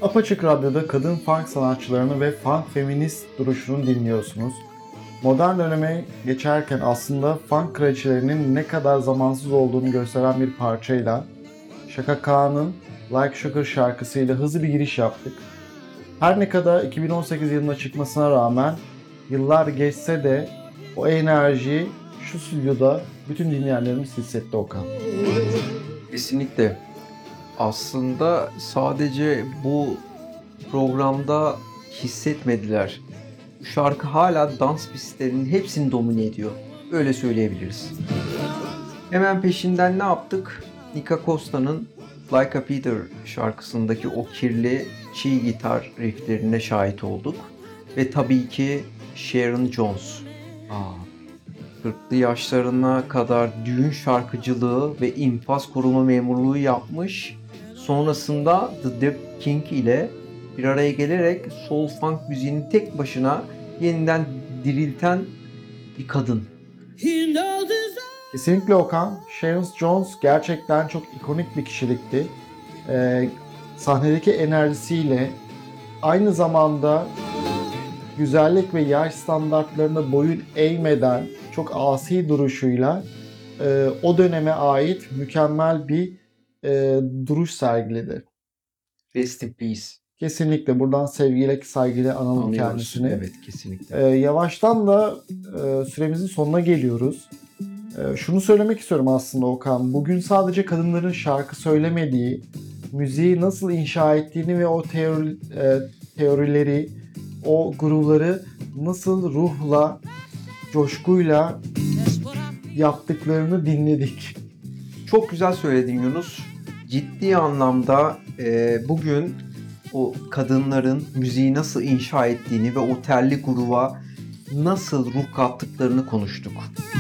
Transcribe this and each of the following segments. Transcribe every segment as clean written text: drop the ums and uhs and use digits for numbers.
Apaçık Radyo'da kadın funk sanatçılarını ve funk feminist duruşunu dinliyorsunuz. Modern döneme geçerken aslında funk kraliçelerinin ne kadar zamansız olduğunu gösteren bir parçayla Chaka Khan'ın Like Sugar şarkısıyla hızlı bir giriş yaptık. Her ne kadar 2018 yılında çıkmasına rağmen yıllar geçse de o enerjiyi şu stüdyoda bütün dinleyenlerimiz hissetti Okan. Kesinlikle. Aslında sadece bu programda hissetmediler. Bu şarkı hala dans pistlerinin hepsini domine ediyor. Öyle söyleyebiliriz. Hemen peşinden ne yaptık? Nika Costa'nın Like a Peter şarkısındaki o kirli çiğ gitar rifflerine şahit olduk. Ve tabii ki Sharon Jones. 40'lı yaşlarına kadar düğün şarkıcılığı ve infaz koruma memurluğu yapmış. Sonrasında The Dip King ile bir araya gelerek soul funk müziğini tek başına yeniden dirilten bir kadın. Kesinlikle Okan. Sharon Jones gerçekten çok ikonik bir kişilikti. Sahnedeki enerjisiyle aynı zamanda güzellik ve yaş standartlarına boyun eğmeden çok asi duruşuyla o döneme ait mükemmel bir duruş sergiledi. Rest in Peace. Kesinlikle buradan sevgiyle, saygıyla analım Anlıyoruz. kendisini. Evet, kesinlikle. Yavaştan da süremizin sonuna geliyoruz. Şunu söylemek istiyorum aslında Okan. Bugün sadece kadınların şarkı söylemediği, müziği nasıl inşa ettiğini ve o teorileri, o groove'ları nasıl ruhla, coşkuyla yaptıklarını dinledik. Çok güzel söyledin Yunus. Ciddi anlamda bugün o kadınların müziği nasıl inşa ettiğini ve o telli gruba nasıl ruh kattıklarını konuştuk.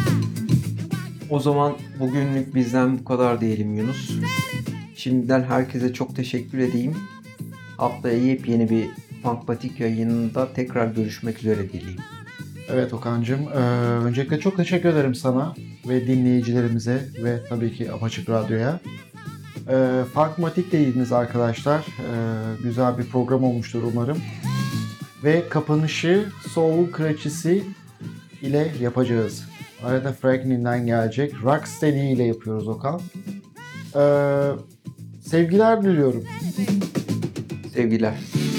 O zaman bugünlük bizden bu kadar diyelim Yunus. Şimdiden herkese çok teşekkür edeyim. Haftaya yepyeni bir Funkmatik yayınında tekrar görüşmek üzere dileyim. Evet Okan'cığım, öncelikle çok teşekkür ederim sana ve dinleyicilerimize ve tabii ki Apaçık Radyo'ya. Funkmatik'teydiniz arkadaşlar. Güzel bir program olmuştur umarım. Ve kapanışı Soul Kraliçesi ile yapacağız. Arada Franklin'den gelecek. Rocksteady ile yapıyoruz Okan. Sevgiler diliyorum. Sevgiler.